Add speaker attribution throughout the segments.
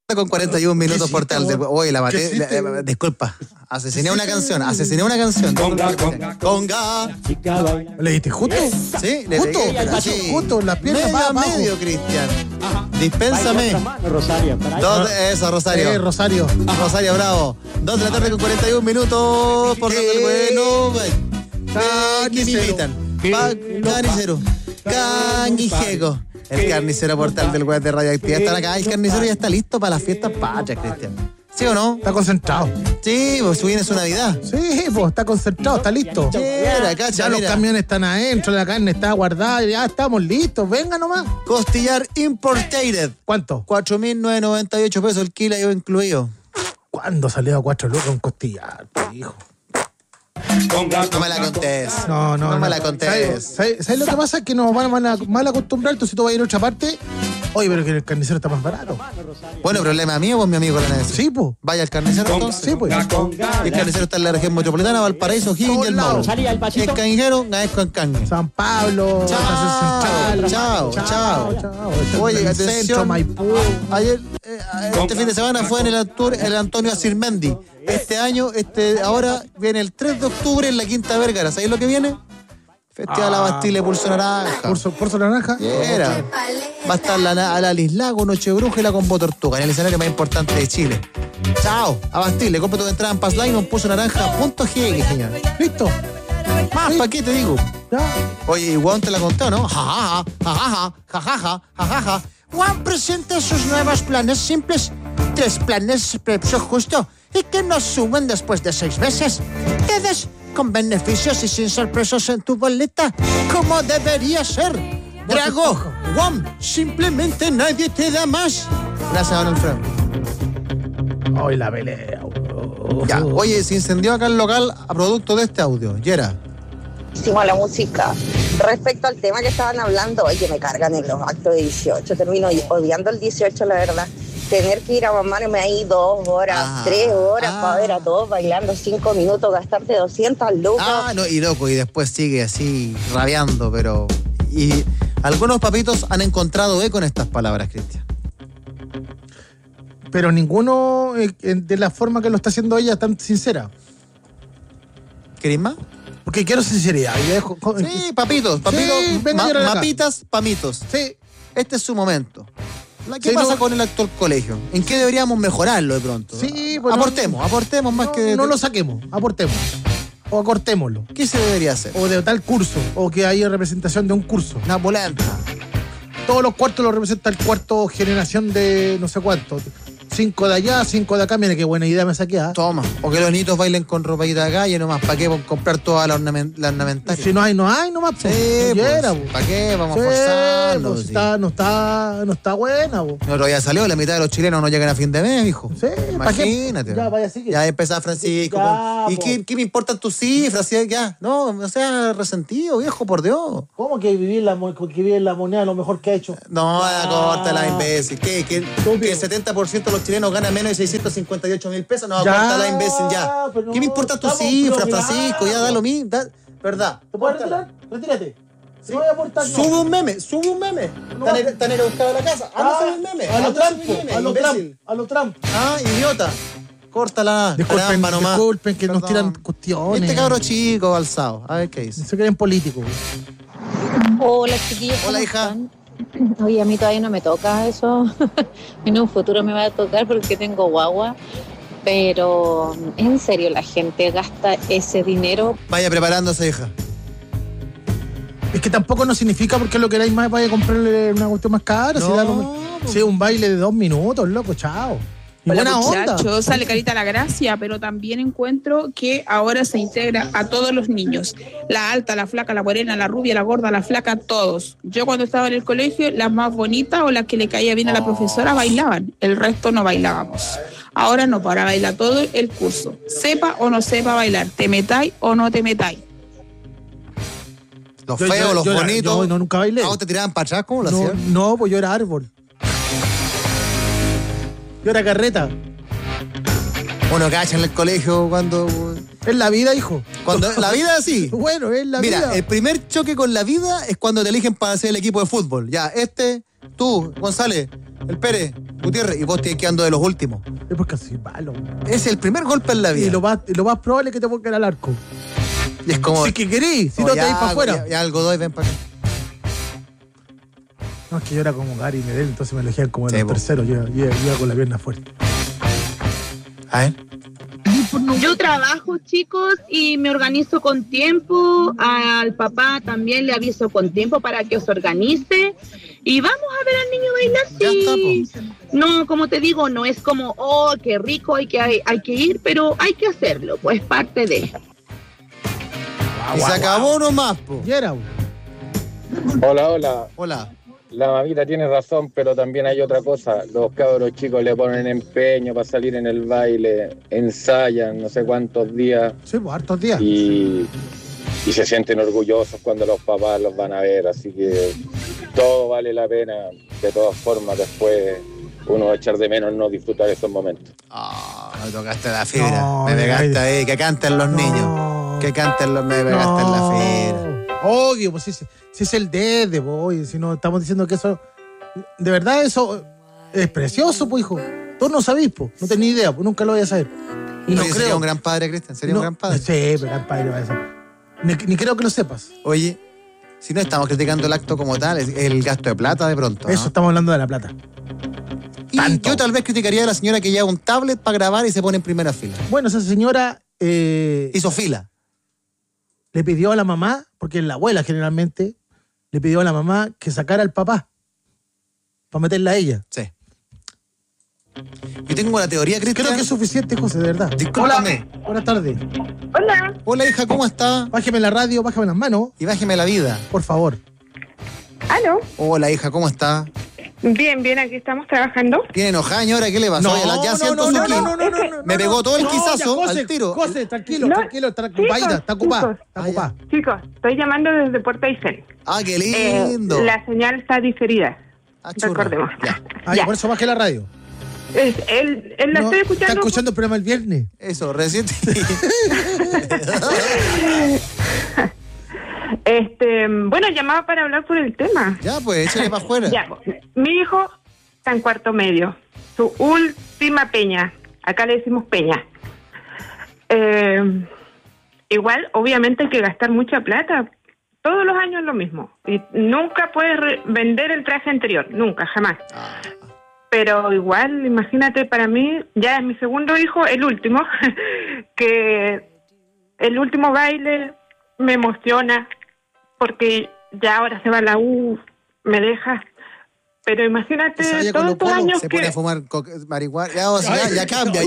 Speaker 1: con 41 minutos Portal de... Oye, la maté. Disculpa. Asesiné una canción. Conga.
Speaker 2: ¿Le diste justo?
Speaker 1: Sí, le
Speaker 2: Justo.
Speaker 1: pegué. Sí.
Speaker 2: Justo, las piernas
Speaker 1: Medio
Speaker 2: para
Speaker 1: a
Speaker 2: abajo.
Speaker 1: medio, Cristian. Dispénsame. Eso, Rosario.
Speaker 2: Rosario.
Speaker 1: Rosario, bravo. 2 de la tarde con 41 minutos. Portal del Bueno. ¿Quién invitan? Carnicero. Canguijeco. El carnicero Portal del Web de Radioactiva. Están acá. El carnicero ya está listo para las fiestas patrias, Cristian. ¿Sí o no?
Speaker 2: Está concentrado.
Speaker 1: Sí, pues viene su Navidad.
Speaker 2: Sí, pues está concentrado, está listo.
Speaker 1: Mira, cacha,
Speaker 2: Ya los
Speaker 1: mira.
Speaker 2: camiones están adentro, la carne está guardada, ya estamos listos. Venga nomás.
Speaker 1: Costillar Imported.
Speaker 2: ¿Cuánto?
Speaker 1: 4.998 pesos el kilo, yo incluido.
Speaker 2: ¿Cuándo salió a 4 lucas un costillar, hijo?
Speaker 1: No me la contés.
Speaker 2: No
Speaker 1: me la contés.
Speaker 2: ¿Sabes lo que pasa? Es que nos van a mal acostumbrar. Entonces, si tú vas a ir a otra parte, oye, pero que el carnicero está más barato.
Speaker 1: Bueno, problema mío, pues mi amigo la necesita.
Speaker 2: Sí, pues.
Speaker 1: Vaya al carnicero entonces.
Speaker 2: Sí, pues.
Speaker 1: El carnicero está en la región metropolitana, Valparaíso, Higgins y el Maule. El canjero, Gaesco en Cangue.
Speaker 2: San Pablo,
Speaker 1: Chao. Oye,
Speaker 2: el
Speaker 1: atención.
Speaker 2: centro, Maipú.
Speaker 1: Ayer, este fin de semana fue en el Antonio Asirmendi. Este año, ahora viene el 3 de octubre en la Quinta Vergara. ¿Sabéis lo que viene? Festival La Bastille, Pulso Naranja.
Speaker 2: Pulso naranja.
Speaker 1: Era. Va a estar la Alice Lago, Noche Bruja y la Combo Tortuga, en el escenario más importante de Chile. Chao, a Bastille. Compra tu entrada en Passline o en pulsonaranja.gg, señor.
Speaker 2: Listo.
Speaker 1: Más,
Speaker 2: Sí.
Speaker 1: ¿para qué te digo?
Speaker 2: Ya.
Speaker 1: Oye, Juan te la contó, ¿no? Jajaja. Juan presenta sus nuevos planes simples. 3 planes precio justo y que no suben después de 6 meses. Todos con beneficios y sin sorpresas en tu boleta, como debería ser. Drago, Juan, simplemente nadie te da más. Gracias, don Alfredo.
Speaker 2: Hoy la pelea.
Speaker 1: Ya, oye, se incendió acá el local a producto de este audio. Yera.
Speaker 3: La música. Respecto al tema que estaban hablando, oye, me cargan en los actos de 18. Termino odiando el 18, la verdad. Tener que ir a mamarme ahí 2 horas, 3 horas para ver a todos bailando 5 minutos, gastarte 200 lucas.
Speaker 1: No, y loco, y después sigue así rabiando, pero... Y algunos papitos han encontrado eco en estas palabras, Cristian.
Speaker 2: Pero ninguno de la forma que lo está haciendo ella tan sincera.
Speaker 1: ¿Querés más?
Speaker 2: Porque quiero sinceridad.
Speaker 1: Sí, papitos.
Speaker 2: Sí, venga, llorar acá.
Speaker 1: Mapitas, pamitos.
Speaker 2: Sí.
Speaker 1: Este es su momento. ¿Qué
Speaker 2: Sí,
Speaker 1: pasa
Speaker 2: no.
Speaker 1: con el actual colegio? ¿En qué deberíamos mejorarlo de pronto?
Speaker 2: Sí, pues
Speaker 1: aportemos más que...
Speaker 2: No lo saquemos, aportemos. O acortémoslo.
Speaker 1: ¿Qué se debería hacer?
Speaker 2: O de tal curso. O que haya representación de un curso.
Speaker 1: Napulenta.
Speaker 2: Todos los cuartos los representa el cuarto generación de no sé cuánto. 5 de allá, 5 de acá. Mira qué buena idea me saqué.
Speaker 1: Toma. O que los niños bailen con ropita de calle nomás. ¿Para qué comprar toda la ornamentaria?
Speaker 2: Si no hay nomás.
Speaker 1: Sí, ¿para qué? Vamos a forzarnos.
Speaker 2: Pues, no está buena. Pues.
Speaker 1: El otro día salió, la mitad de los chilenos no llegan a fin de mes, hijo.
Speaker 2: Sí, ¿para qué?
Speaker 1: Imagínate.
Speaker 2: Ya, vaya, sigue.
Speaker 1: Ya empezaba Francisco.
Speaker 2: Ya,
Speaker 1: ¿Y
Speaker 2: po.
Speaker 1: qué me importan tus cifras? Ya, no seas resentido, viejo, por Dios.
Speaker 2: ¿Cómo que vivir la moneda es lo mejor que ha hecho?
Speaker 1: No, córtala, imbécil. ¿Qué? Que el
Speaker 2: Estúpido.
Speaker 1: 70% de los chilenos gana menos de 658.000 pesos. No,
Speaker 2: Ya,
Speaker 1: córtala, imbécil, ya.
Speaker 2: pero no,
Speaker 1: ¿Qué me importan tus
Speaker 2: estamos
Speaker 1: cifras,
Speaker 2: programados.
Speaker 1: Francisco? Ya da lo mismo. ¿Verdad?
Speaker 2: ¿Te puedes
Speaker 1: Córtala.
Speaker 2: retirar? Retírate.
Speaker 1: Sí.
Speaker 2: No voy a aportar. no.
Speaker 1: Sube un meme.
Speaker 2: No.
Speaker 1: Están a buscar a la casa. Sube un meme.
Speaker 2: A lo
Speaker 1: Anda,
Speaker 2: Trump,
Speaker 1: sube un meme,
Speaker 2: a lo
Speaker 1: imbécil.
Speaker 2: Trump, a lo Trump.
Speaker 1: Idiota. Córtala. Caramba, nomás.
Speaker 2: Disculpen que nos
Speaker 1: Perdón.
Speaker 2: tiran cuestiones.
Speaker 1: Este cabro chico, balsado. A ver qué dice.
Speaker 2: Se creen políticos.
Speaker 4: Hola, chiquillos. ¿cómo
Speaker 1: Hola, hija.
Speaker 4: están? Oye, a mí todavía no me toca eso. En un futuro me va a tocar porque tengo guagua. Pero, en serio, la gente gasta ese dinero.
Speaker 1: Vaya preparándose, hija.
Speaker 2: Es que tampoco no significa porque lo queráis más vaya a comprarle una cuestión más cara. Si da si es un baile de 2 minutos, loco, chao. Y
Speaker 5: Hola,
Speaker 2: buena onda.
Speaker 5: muchachos, sale carita la gracia, pero también encuentro que ahora se integra a todos los niños. La alta, la flaca, la morena, la rubia, la gorda, la flaca, todos. Yo cuando estaba en el colegio, las más bonitas o las que le caía bien a la profesora bailaban. El resto no bailábamos. Ahora no, para bailar todo el curso. Sepa o no sepa bailar, te metáis o no te metáis.
Speaker 1: Los feos, los bonitos.
Speaker 2: Yo nunca bailé.
Speaker 1: ¿Te tiraban para atrás? ¿Cómo lo hacían?
Speaker 2: No, pues yo era árbol. Yo era carreta.
Speaker 1: Uno cacha en el colegio cuando...
Speaker 2: Es la vida, hijo.
Speaker 1: Cuando la vida sí.
Speaker 2: Bueno, es la vida.
Speaker 1: Mira, el primer choque con la vida es cuando te eligen para hacer el equipo de fútbol. Ya, tú, González, el Pérez,
Speaker 6: Gutiérrez, y vos te quedando de los últimos.
Speaker 2: Es porque soy malo.
Speaker 6: Es el primer golpe en la vida.
Speaker 2: Y lo más probable es que te pongan al arco.
Speaker 6: Y es como...
Speaker 2: Si que querís, si no te vas para afuera.
Speaker 6: Ya algo doy, ven para acá.
Speaker 2: No, es que yo era como Gary Medel, entonces me elegían como el tercero. Yo iba con la pierna fuerte.
Speaker 6: A ver.
Speaker 7: Yo trabajo, chicos, y me organizo con tiempo. Al papá también le aviso con tiempo para que os organice. Y vamos a ver al niño bailar. Sí. No, como te digo, no es como, oh, qué rico, hay que ir, pero hay que hacerlo, pues parte de.
Speaker 6: Y se acabó nomás, po.
Speaker 8: Hola. La mamita tiene razón, pero también hay otra cosa. Los cabros chicos le ponen empeño para salir en el baile, ensayan no sé cuántos días.
Speaker 2: Sí, pues hartos días.
Speaker 8: Y se sienten orgullosos cuando los papás los van a ver, así que todo vale la pena. De todas formas, después uno va a echar de menos no disfrutar esos momentos.
Speaker 6: Me tocaste la fibra. Me pegaste ahí. Que canten los niños. Que canten los... Me pegaste en la fibra.
Speaker 2: Obvio, pues si es el de boy, si no estamos diciendo que eso, de verdad eso es precioso, pues hijo. Tú no sabís, pues, no tenés idea, pues nunca lo voy a saber.
Speaker 6: Y no creo. Sería un gran padre, Cristian, un gran padre.
Speaker 2: Sí, pero gran padre va a ser. Ni creo que lo sepas.
Speaker 6: Oye, si no estamos criticando el acto como tal, es el gasto de plata de pronto, ¿no?
Speaker 2: Eso, estamos hablando de la plata.
Speaker 6: Y yo tal vez criticaría a la señora que lleva un tablet para grabar y se pone en primera fila.
Speaker 2: Bueno, esa señora...
Speaker 6: hizo fila.
Speaker 2: Le pidió a la mamá, porque es la abuela generalmente, le pidió a la mamá que sacara al papá para meterla a ella.
Speaker 6: Sí. Yo tengo la teoría, Cristian.
Speaker 2: Creo que es suficiente, José, de verdad.
Speaker 6: Discúlpame.
Speaker 2: Hola. Buenas tardes.
Speaker 3: Hola.
Speaker 6: Hola, hija, ¿cómo está?
Speaker 2: Bájeme la radio, bájame las manos.
Speaker 6: Y bájeme la vida.
Speaker 2: Por favor.
Speaker 3: ¿Aló?
Speaker 6: Hola, hija, ¿cómo está?
Speaker 3: Bien, aquí estamos trabajando.
Speaker 6: ¿Tiene enojada, señora? ¿Qué le pasó?
Speaker 2: No.
Speaker 6: Me pegó todo el quizazo al tiro.
Speaker 2: José, tranquilo, está ocupada.
Speaker 3: Chicos, estoy llamando desde Puerto Aysén.
Speaker 6: Ah, qué lindo.
Speaker 3: La señal está diferida. Recordemos.
Speaker 2: Ya. Por eso bajé la radio.
Speaker 3: Él la estoy escuchando.
Speaker 2: ¿Está escuchando el programa el viernes?
Speaker 6: Eso, reciente.
Speaker 3: Bueno, llamaba para hablar por el tema.
Speaker 6: Ya, pues, échale para afuera.
Speaker 3: Ya, mi hijo está en cuarto medio. Su última peña. Acá le decimos peña. Igual, obviamente, hay que gastar mucha plata. Todos los años lo mismo. Y nunca puedes vender el traje anterior. Nunca, jamás. Pero igual, imagínate, para mí, ya es mi segundo hijo, el último, que el último baile me emociona, porque ya ahora se va a la U, me deja. Pero imagínate todos estos años
Speaker 6: se
Speaker 3: que...
Speaker 6: pone a fumar marihuana. Ya cambia.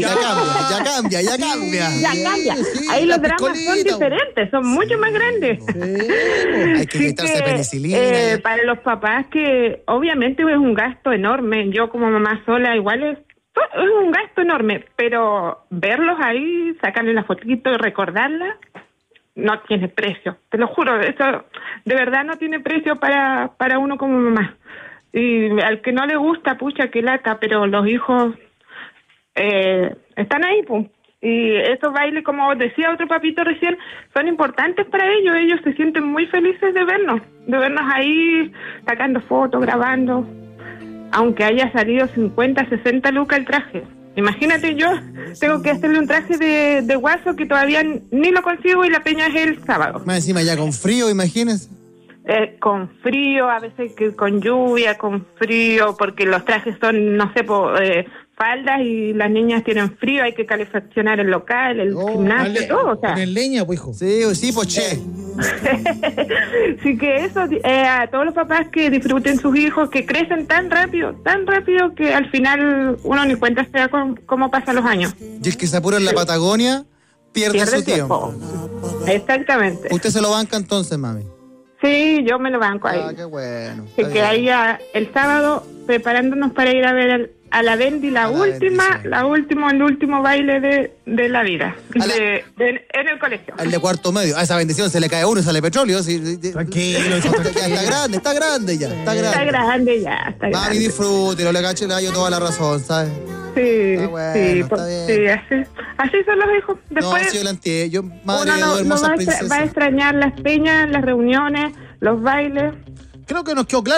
Speaker 3: Sí, ahí los dramas son diferentes, son mucho más grandes.
Speaker 6: Hay que quitarse penicilina.
Speaker 3: Para los papás que obviamente es un gasto enorme. Yo como mamá sola igual es un gasto enorme, pero verlos ahí, sacarle la fotito y recordarla, no tiene precio. Te lo juro, eso de verdad no tiene precio para uno como mamá. Y al que no le gusta, pucha, que lata, pero los hijos están ahí, pues. Y esos bailes, como decía otro papito recién, son importantes para ellos. Ellos se sienten muy felices de vernos ahí sacando fotos, grabando, aunque haya salido 50, 60 lucas el traje. Imagínate, yo tengo que hacerle un traje de guaso que todavía ni lo consigo y la peña es el sábado.
Speaker 6: Más encima ya con frío, imagínense.
Speaker 3: Con frío, a veces que con lluvia, con frío, porque los trajes son, no sé, faldas y las niñas tienen frío, hay que calefaccionar el local, el gimnasio, todo, o sea.
Speaker 2: Poner leña, pues, hijo.
Speaker 6: Sí, pues, che.
Speaker 3: Así que eso, a todos los papás que disfruten sus hijos, que crecen tan rápido que al final uno ni cuenta se da cómo pasan los años.
Speaker 6: Y el que se apura en la Patagonia pierde su tiempo.
Speaker 3: Exactamente.
Speaker 6: ¿Usted se lo banca entonces, mami?
Speaker 3: Sí, yo me lo banco ahí.
Speaker 6: Qué bueno.
Speaker 3: Así que ahí el sábado preparándonos para ir a ver a la Bendy, el último baile de la vida, en el colegio.
Speaker 6: Al de cuarto medio. A esa bendición se le cae a uno y sale petróleo.
Speaker 2: Tranquilo.
Speaker 6: Está grande ya. Mami, disfrútelo, le caché, le hallo toda la razón, ¿sabes?
Speaker 3: Sí,
Speaker 6: está bueno,
Speaker 3: sí, así son los hijos. Después,
Speaker 6: yo madre
Speaker 3: uno va a extrañar las peñas, las reuniones, los bailes.
Speaker 2: Creo que nos quedó claro,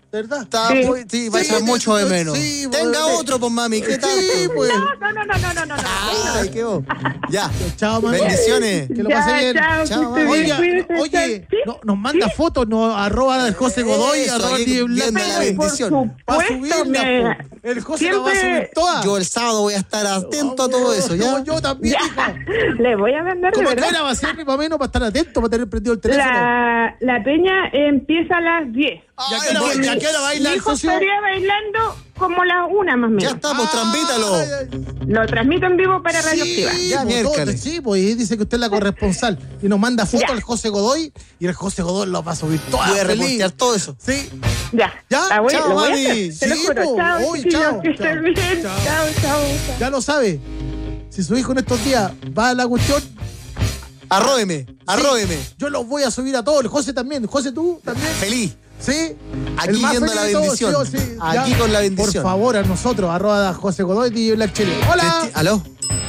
Speaker 2: ¿Verdad?
Speaker 6: Sí, va a echar mucho de menos.
Speaker 2: Sí,
Speaker 6: tenga otro, pues, mami. ¿Qué tal?
Speaker 2: Sí, pues.
Speaker 3: No.
Speaker 6: Ay, qué bo. Ya.
Speaker 2: Chao, mami.
Speaker 6: Bendiciones.
Speaker 2: Que lo pase bien.
Speaker 3: Chao,
Speaker 6: mami.
Speaker 2: Oye, nos manda fotos, arroba José Godoy,
Speaker 6: Eso,
Speaker 2: arroba
Speaker 6: ahí
Speaker 2: DJ Black.
Speaker 6: viendo la bendición.
Speaker 2: Va a subirla, po. El José la va a subir toda.
Speaker 6: Yo el sábado voy a estar atento a todo eso, ¿ya?
Speaker 2: Yo también, hija.
Speaker 7: Le voy a mandar de
Speaker 2: Como
Speaker 7: verdad.
Speaker 2: quiera va a ser mi mamá, para estar atento, para tener prendido el teléfono.
Speaker 7: La peña empieza a las 10.
Speaker 2: ¿Ya qué hora baila
Speaker 7: Mi
Speaker 2: el
Speaker 7: hijo
Speaker 2: socio?
Speaker 7: estaría bailando como las 1 más o menos.
Speaker 6: Ya estamos, transmítalo.
Speaker 7: Lo transmito en vivo para Radioactiva.
Speaker 2: Sí,
Speaker 6: Ya,
Speaker 2: pues,
Speaker 6: miércoles.
Speaker 2: sí, pues y dice que usted es la corresponsal. Y nos manda fotos
Speaker 7: Ya.
Speaker 2: al José Godoy. Y el José Godoy lo va a subir toda.
Speaker 6: Voy a
Speaker 2: feliz.
Speaker 6: repostear todo eso.
Speaker 2: Sí.
Speaker 7: Ya.
Speaker 2: ¿Ya?
Speaker 7: La voy,
Speaker 6: Chao,
Speaker 7: lo voy a
Speaker 6: mami.
Speaker 7: hacer. Te lo
Speaker 2: Sí,
Speaker 7: juro.
Speaker 2: po.
Speaker 7: Chao,
Speaker 2: Uy,
Speaker 7: chiquillos,
Speaker 2: chao,
Speaker 7: que estén
Speaker 2: chao.
Speaker 7: bien.
Speaker 2: Chao.
Speaker 7: Chao.
Speaker 2: Ya lo sabe. Si su hijo en estos días va a la cuestión,
Speaker 6: Arróbeme.
Speaker 2: yo los voy a subir a todos. El José también. José, tú también.
Speaker 6: Feliz.
Speaker 2: Sí.
Speaker 6: Aquí
Speaker 2: El más
Speaker 6: viendo
Speaker 2: feliz
Speaker 6: la
Speaker 2: de todos,
Speaker 6: bendición.
Speaker 2: sí, sí.
Speaker 6: Aquí
Speaker 2: Ya.
Speaker 6: con la bendición.
Speaker 2: Por favor, a nosotros, arroba José Godoy, DJ Black Chile. Hola.
Speaker 6: ¿Aló?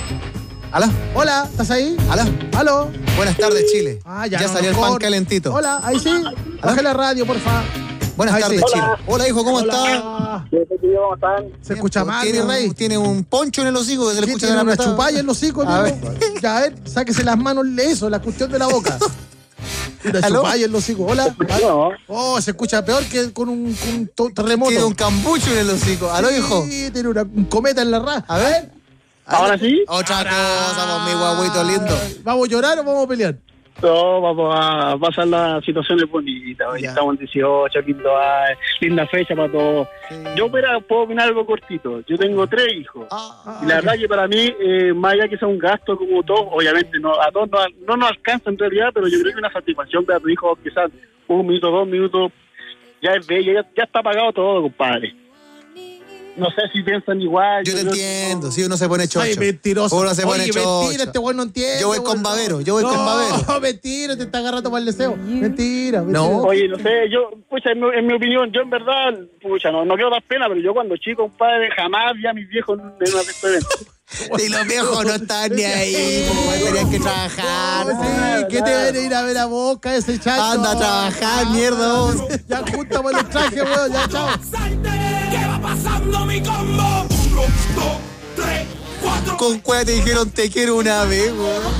Speaker 2: Hola, ¿estás ahí? ¿Aló?
Speaker 6: Buenas tardes, Chile.
Speaker 2: Ya no
Speaker 6: salió el
Speaker 2: nos
Speaker 6: pan
Speaker 2: corta.
Speaker 6: calentito.
Speaker 2: Hola, ahí sí. Baja la radio, porfa.
Speaker 6: Buenas
Speaker 2: Ahí
Speaker 6: tardes,
Speaker 2: sí.
Speaker 6: Chile. Hola, hijo, ¿cómo
Speaker 2: Hola.
Speaker 6: estás?
Speaker 8: ¿Cómo están?
Speaker 2: Se escucha mal, mi
Speaker 6: ¿Tiene
Speaker 2: rey.
Speaker 6: tiene un poncho en el hocico que se le
Speaker 2: Sí,
Speaker 6: escucha
Speaker 2: tiene
Speaker 6: tan
Speaker 2: una
Speaker 6: apretado?
Speaker 2: chupalla en los hocicos,
Speaker 6: A
Speaker 2: amigo. Ya, a ver, sáquese las manos, eso, la cuestión de la boca. Una
Speaker 6: ¿Aló?
Speaker 2: chupalla en los hocicos. Hola.
Speaker 8: No.
Speaker 2: Oh, se escucha peor que con un terremoto.
Speaker 6: Tiene un cambucho en el hocico. ¿Aló, hijo?
Speaker 2: Sí, tiene un cometa en la raja.
Speaker 6: A ver.
Speaker 8: ¿Ahora sí?
Speaker 6: Otra cosa, pues, mi guaguito lindo.
Speaker 2: ¿Vamos a llorar o vamos a pelear?
Speaker 9: No, vamos a pasar las situaciones bonitas. Hoy
Speaker 6: Ya.
Speaker 9: estamos en 18, linda fecha para todos. Yo puedo opinar algo cortito. Yo tengo 3 hijos. Y la verdad que para mí, más allá que sea un gasto como todo, obviamente a todos no nos alcanza en realidad, pero yo creo que una satisfacción ver a tu hijo, quizás 1 minuto, 2 minutos, ya es bello, ya está pagado todo, compadre. No sé si piensan igual.
Speaker 6: Yo te
Speaker 9: creo
Speaker 6: entiendo,
Speaker 9: que
Speaker 6: si uno se pone chocho.
Speaker 2: Ay, mentiroso.
Speaker 6: Uno se pone
Speaker 2: Oye,
Speaker 6: chocho.
Speaker 2: mentira, este güey no entiende.
Speaker 6: Yo voy con
Speaker 2: güey,
Speaker 6: babero,
Speaker 2: no.
Speaker 6: yo voy con babero.
Speaker 2: No, mentira, te está agarrando para el deseo. Mentira.
Speaker 6: No.
Speaker 9: Oye, no sé, yo, pucha, en mi opinión, yo en verdad, pucha, no quiero dar pena, pero yo cuando chico, compadre, jamás vi a mis viejos en una de estos eventos.
Speaker 6: Y los viejos no están ni ahí, pues, tenían que trabajar.
Speaker 2: Sí, ¿qué te van a ir a ver a Boca ese chacho?
Speaker 6: Anda a trabajar, mierda, vos.
Speaker 2: Ya juntamos los trajes, weón, ya, chao.
Speaker 10: ¿Qué va pasando mi combo? 1, 2, 3, 4.
Speaker 6: Con cuál te dijeron te quiero una vez,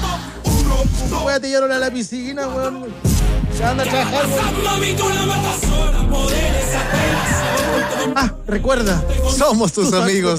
Speaker 6: weón.
Speaker 2: Weón, te llevaron a la piscina, weón. Ya anda a trabajar, weón. Recuerda.
Speaker 6: Somos tus amigos.